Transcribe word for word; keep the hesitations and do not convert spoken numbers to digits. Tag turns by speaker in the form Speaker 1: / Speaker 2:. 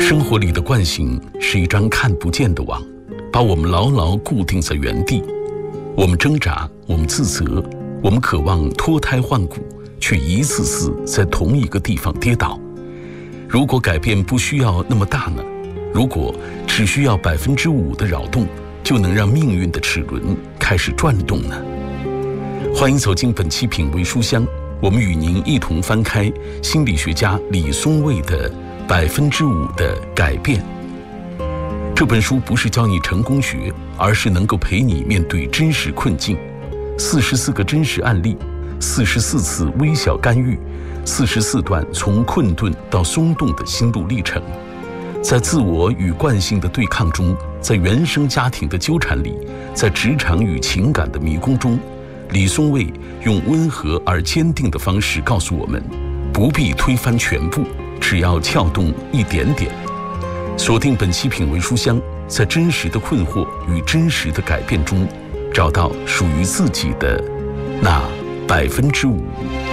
Speaker 1: 生活里的惯性是一张看不见的网，把我们牢牢固定在原地。我们挣扎，我们自责，我们渴望脱胎换骨，却一次次在同一个地方跌倒。如果改变不需要那么大呢？如果只需要百分之五的扰动，就能让命运的齿轮开始转动呢？欢迎走进本期品味书香，我们与您一同翻开心理学家李松蔚的百分之五的改变。这本书不是教你成功学，而是能够陪你面对真实困境。四十四个真实案例，四十四次微小干预，四十四段从困顿到松动的心路历程。在自我与惯性的对抗中，在原生家庭的纠缠里，在职场与情感的迷宫中，李松蔚用温和而坚定的方式告诉我们，不必推翻全部，只要撬动一点点。锁定本期品味书香，在真实的困惑与真实的改变中，找到属于自己的那百分之五。